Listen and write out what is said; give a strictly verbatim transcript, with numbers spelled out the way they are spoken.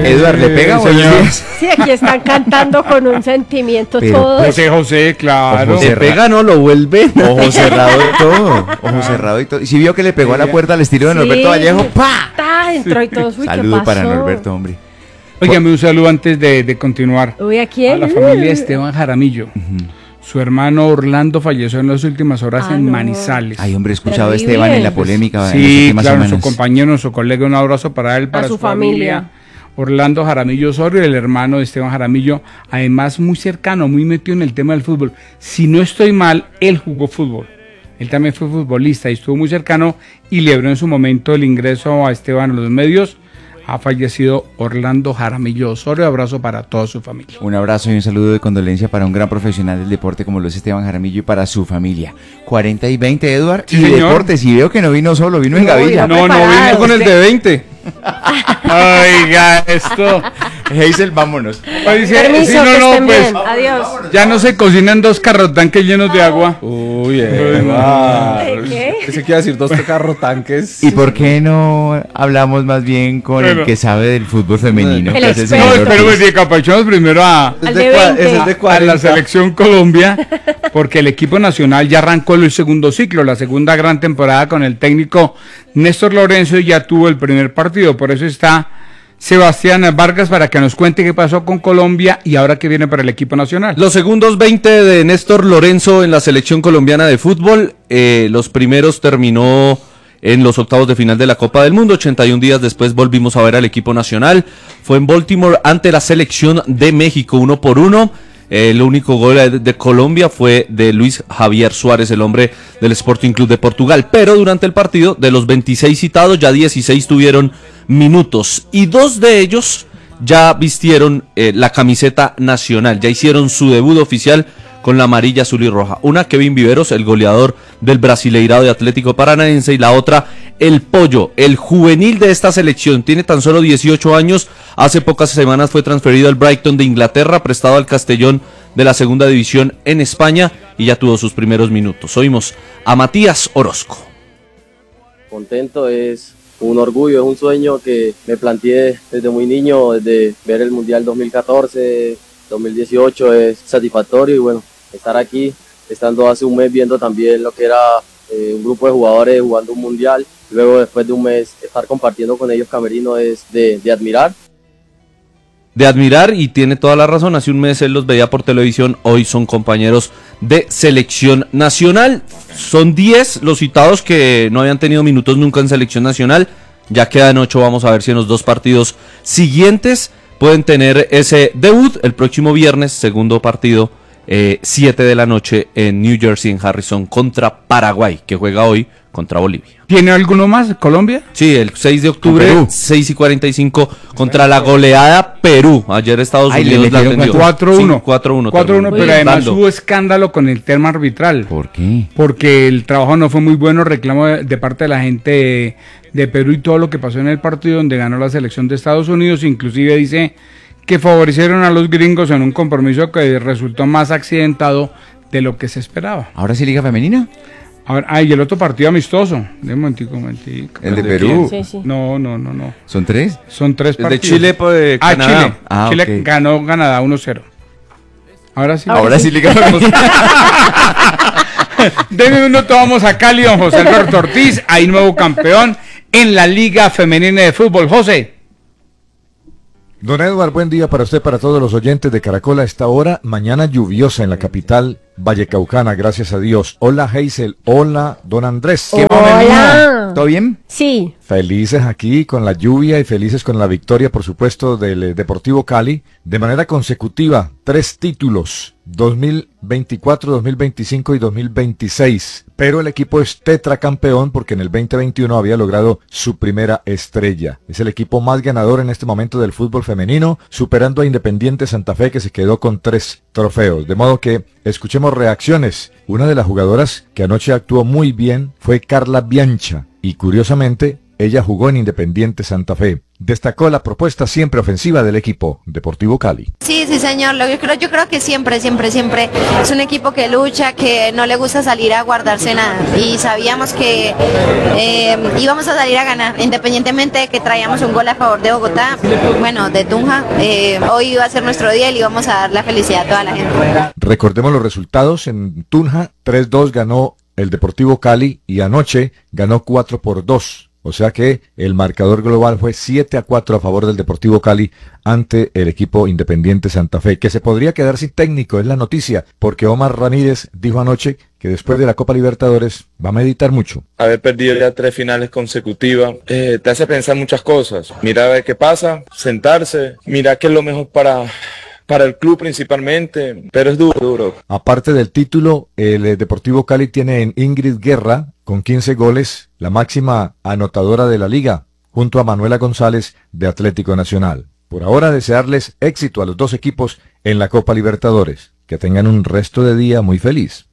Eduard, ¿le pega o señor? Sí, aquí están cantando con un sentimiento Pero, todos. José José, claro. Ojo, Le pega, no lo vuelve. Ojo cerrado y todo, ojo cerrado y todo. Y si vio que le pegó a la puerta al estilo de Norberto Sí. Vallejo, ¡pa! Ta, entró y todo. Uy, ¿qué Saludo pasó? para Norberto, hombre. Óigame, un saludo antes de, de continuar. Uy, ¿a quién? A la familia Esteban Jaramillo. Su hermano Orlando falleció en las últimas horas Ah, en no. Manizales. Ay, hombre, he escuchado a Terrible. Esteban en la polémica en las Sí, últimas claro, su semanas. compañero, su colega, un abrazo para él, para su su, familia. familia. Orlando Jaramillo Osorio, el hermano de Esteban Jaramillo, además muy cercano, muy metido en el tema del fútbol. Si no estoy mal, él jugó fútbol. Él también fue futbolista y estuvo muy cercano y le abrió en su momento el ingreso a Esteban a los medios. Ha fallecido Orlando Jaramillo Osorio. Abrazo para toda su familia. Un abrazo y un saludo de condolencia para un gran profesional del deporte como lo es Esteban Jaramillo y para su familia. cuarenta y veinte, Eduard. Sí, y señor. deportes, y veo que no vino solo, vino en No, gavilla. vino- No, no, preparado. vine con el de veinte. Oiga, esto. Hazel, vámonos. Pues, sí, Permiso, sí, no, que no, estén pues, bien. Adiós. ya no se cocinan dos carrotanques llenos de agua. Uy, ¿De qué? Ese quiere decir dos carro tanques. ¿Y por qué no hablamos más bien con Bueno. el que sabe del fútbol femenino? El que es experto. No, señor pero Ortiz? pues sí, capachamos primero a, Al Es de de cua- veinte. ese es de a la cuarenta. selección Colombia, porque el equipo nacional ya arrancó el segundo ciclo, la segunda gran temporada con el técnico Néstor Lorenzo y ya tuvo el primer partido, por eso está Sebastián Vargas para que nos cuente qué pasó con Colombia y ahora qué viene para el equipo nacional. Los segundos veinte de Néstor Lorenzo en la selección colombiana de fútbol. Eh, los primeros terminó en los octavos de final de la Copa del Mundo. ochenta y un días después volvimos a ver al equipo nacional. Fue en Baltimore ante la selección de México, uno por uno. Eh, el único gol de, de Colombia fue de Luis Javier Suárez, el hombre del Sporting Club de Portugal. Pero durante el partido, de los veintiséis citados, ya dieciséis tuvieron minutos. Y dos de ellos ya vistieron eh, la camiseta nacional. Ya hicieron su debut oficial con la amarilla, azul y roja. Una, Kevin Viveros, el goleador del Brasileirao de Atlético Paranaense, y la otra, el Pollo, el juvenil de esta selección. Tiene tan solo dieciocho años, hace pocas semanas fue transferido al Brighton de Inglaterra, prestado al Castellón de la segunda división en España, y ya tuvo sus primeros minutos. Oímos a Matías Orozco. Contento, es un orgullo, es un sueño que me planteé desde muy niño, desde ver el Mundial dos mil catorce, dos mil dieciocho, es satisfactorio y bueno, estar aquí, estando hace un mes viendo también lo que era eh, un grupo de jugadores jugando un Mundial, luego después de un mes estar compartiendo con ellos camerino es de, de admirar. De admirar, y tiene toda la razón. Hace un mes él los veía por televisión, hoy son compañeros de selección nacional. Son diez los citados que no habían tenido minutos nunca en selección nacional. Ya quedan ocho, vamos a ver si en los dos partidos siguientes pueden tener ese debut el próximo viernes, segundo partido, eh, siete de la noche en New Jersey, en Harrison, contra Paraguay, que juega hoy contra Bolivia. ¿Tiene alguno más, Colombia? Sí, el seis de octubre, Perú. seis y cuarenta y cinco, contra la goleada Perú. Ayer Estados Ay, le Unidos la metieron atendió. cuatro uno. Sí, cuatro uno. cuatro uno, terminó. pero además Dando. hubo escándalo con el tema arbitral. ¿Por qué? Porque el trabajo no fue muy bueno, reclamo de, de parte de la gente de, de Perú y todo lo que pasó en el partido donde ganó la selección de Estados Unidos. Inclusive dice que favorecieron a los gringos en un compromiso que resultó más accidentado de lo que se esperaba. ¿Ahora sí Liga Femenina? Ahora, ah, y el otro partido amistoso. De un momentico, un momentico. ¿El de ¿De Perú? Sí, sí. No, no, no, no. ¿Son tres? Son tres El de partidos. Chile, pues, Ah, Canadá. Chile. Ah, Chile ok. ganó Canadá uno cero. Ahora sí. Ahora sí Liga Femenina. Deme un minuto, vamos a Cali, don José Alberto Ortiz. Hay nuevo campeón en la Liga Femenina de Fútbol. José. Don Edward, buen día para usted, para todos los oyentes de Caracol a esta hora. Mañana lluviosa en la capital vallecaucana, gracias a Dios. Hola Hazel, hola Don Andrés. ¿Qué Hola. ¿Todo bien? Sí. Felices aquí con la lluvia y felices con la victoria, por supuesto, del eh, Deportivo Cali. De manera consecutiva, tres títulos, dos mil veinticuatro, dos mil veinticinco y dos mil veintiséis. Pero el equipo es tetracampeón porque en el veinte veintiuno había logrado su primera estrella. Es el equipo más ganador en este momento del fútbol femenino, superando a Independiente Santa Fe, que se quedó con tres trofeos. De modo que escuchemos reacciones. Una de las jugadoras que anoche actuó muy bien fue Carla Biancha y curiosamente ella jugó en Independiente Santa Fe. destacó la propuesta siempre ofensiva del equipo Deportivo Cali. Sí, sí señor, yo creo, yo creo que siempre, siempre, siempre es un equipo que lucha, que no le gusta salir a guardarse nada y sabíamos que eh, íbamos a salir a ganar, independientemente de que traíamos un gol a favor de Bogotá, bueno, de Tunja, eh, hoy iba a ser nuestro día y íbamos a dar la felicidad a toda la gente. Recordemos los resultados: en Tunja tres dos ganó el Deportivo Cali y anoche ganó cuatro por dos. O sea que el marcador global fue siete a cuatro a favor del Deportivo Cali ante el equipo Independiente Santa Fe, que se podría quedar sin técnico, es la noticia, porque Omar Ramírez dijo anoche que después de la Copa Libertadores va a meditar mucho. Haber perdido ya tres finales consecutivas eh, te hace pensar muchas cosas. Mira a ver qué pasa, sentarse, mira qué es lo mejor para... para el club principalmente, pero es duro, duro. Aparte del título, el eh, Deportivo Cali tiene en Ingrid Guerra, con quince goles, la máxima anotadora de la liga, junto a Manuela González de Atlético Nacional. Por ahora, desearles éxito a los dos equipos en la Copa Libertadores. Que tengan un resto de día muy feliz.